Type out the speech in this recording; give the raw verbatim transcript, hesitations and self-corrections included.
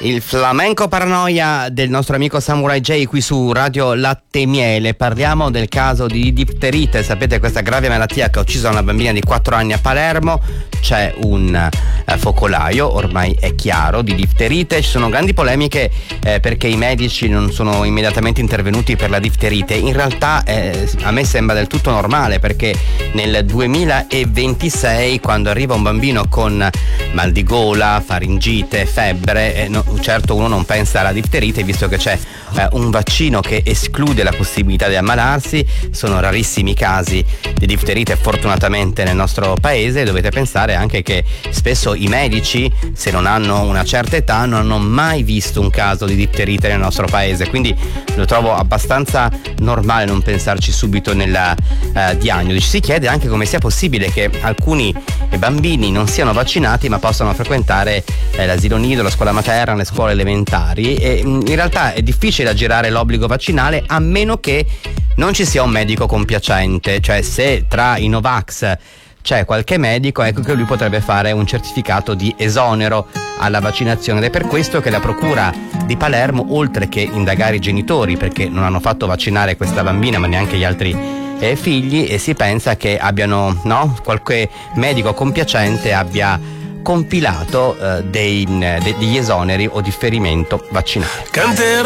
Il flamenco paranoia del nostro amico Samurai J qui su Radio Latte e Miele. Parliamo del caso di difterite. Sapete, questa grave malattia che ha ucciso una bambina di quattro anni a Palermo. C'è un eh, focolaio, ormai è chiaro, di difterite. Ci sono grandi polemiche eh, perché i medici non sono immediatamente intervenuti per la difterite. In realtà eh, a me sembra del tutto normale, perché nel duemilaventisei, quando arriva un bambino con mal di gola, faringite, febbre, eh, no, certo uno non pensa alla difterite, visto che c'è eh, un vaccino che esclude la possibilità di ammalarsi. Sono rarissimi i casi di difterite fortunatamente nel nostro paese. Dovete pensare anche che spesso i medici, se non hanno una certa età, non hanno mai visto un caso di difterite nel nostro paese, quindi lo trovo abbastanza normale non pensarci subito nella eh, diagnosi. Ci si chiede anche come sia possibile che alcuni bambini non siano vaccinati ma possano frequentare eh, l'asilo nido, la scuola materna, le scuole elementari, e in realtà è difficile aggirare l'obbligo vaccinale a meno che non ci sia un medico compiacente. Cioè, se tra i Novax c'è qualche medico, ecco che lui potrebbe fare un certificato di esonero alla vaccinazione. Ed è per questo che la procura di Palermo, oltre che indagare i genitori perché non hanno fatto vaccinare questa bambina ma neanche gli altri eh, figli, e si pensa che abbiano, no, qualche medico compiacente abbia compilato eh, dei, de, degli esoneri o differimento vaccinale.